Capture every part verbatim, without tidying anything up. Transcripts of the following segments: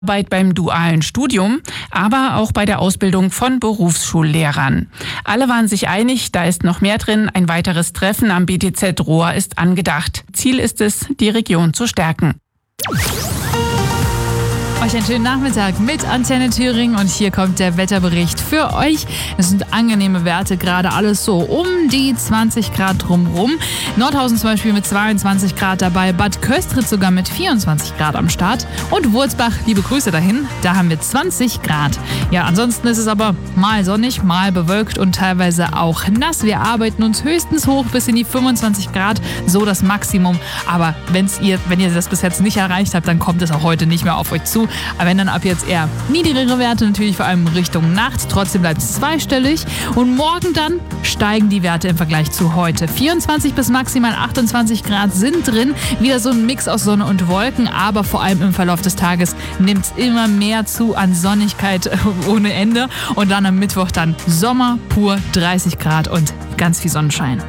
Arbeit beim dualen Studium, aber auch bei der Ausbildung von Berufsschullehrern. Alle waren sich einig, da ist noch mehr drin. Ein weiteres Treffen am B T Z Rohr ist angedacht. Ziel ist es, die Region zu stärken. Euch einen schönen Nachmittag mit Antenne Thüringen und hier kommt der Wetterbericht für euch. Es sind angenehme Werte, gerade alles so um die zwanzig Grad drumherum. Nordhausen zum Beispiel mit zweiundzwanzig Grad dabei, Bad Köstritz sogar mit vierundzwanzig Grad am Start und Wurzbach, liebe Grüße dahin, da haben wir zwanzig Grad. Ja, ansonsten ist es aber mal sonnig, mal bewölkt und teilweise auch nass. Wir arbeiten uns höchstens hoch bis in die fünfundzwanzig Grad, so das Maximum. Aber wenn's ihr, wenn ihr das bis jetzt nicht erreicht habt, dann kommt es auch heute nicht mehr auf euch zu. Aber wenn dann ab jetzt eher niedrigere Werte, natürlich vor allem Richtung Nacht. Trotzdem bleibt es zweistellig. Und morgen dann steigen die Werte im Vergleich zu heute. vierundzwanzig bis maximal achtundzwanzig Grad sind drin. Wieder so ein Mix aus Sonne und Wolken. Aber vor allem im Verlauf des Tages nimmt es immer mehr zu an Sonnigkeit ohne Ende. Und dann am Mittwoch dann Sommer pur, dreißig Grad und ganz viel Sonnenschein.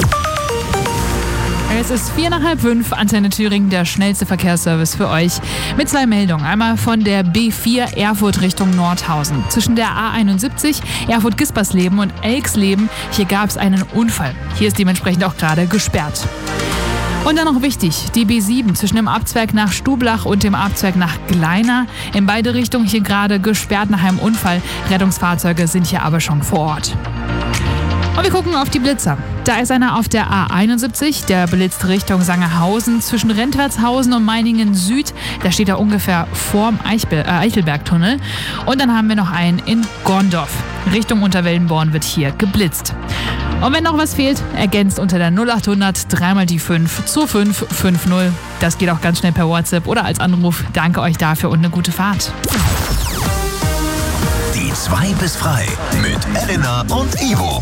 Es ist vier nach halb fünf, Antenne Thüringen, der schnellste Verkehrsservice für euch. Mit zwei Meldungen. Einmal von der B vier Erfurt Richtung Nordhausen. Zwischen der A einundsiebzig, Erfurt-Gispersleben und Elksleben. Hier gab es einen Unfall. Hier ist dementsprechend auch gerade gesperrt. Und dann noch wichtig, die B sieben zwischen dem Abzweig nach Stublach und dem Abzweig nach Gleina. In beide Richtungen hier gerade gesperrt nach einem Unfall. Rettungsfahrzeuge sind hier aber schon vor Ort. Und wir gucken auf die Blitzer. Da ist einer auf der A einundsiebzig, der blitzt Richtung Sangerhausen zwischen Rentwertshausen und Meiningen Süd. Da steht er ungefähr vorm Eichbe- äh, Eichelbergtunnel. Und dann haben wir noch einen in Gondorf. Richtung Unterwellenborn wird hier geblitzt. Und wenn noch was fehlt, ergänzt unter der null achthundert dreimal die fünf zu fünf fünf null. Das geht auch ganz schnell per WhatsApp oder als Anruf. Danke euch dafür und eine gute Fahrt. Die zwei bis frei mit Elena und Ivo.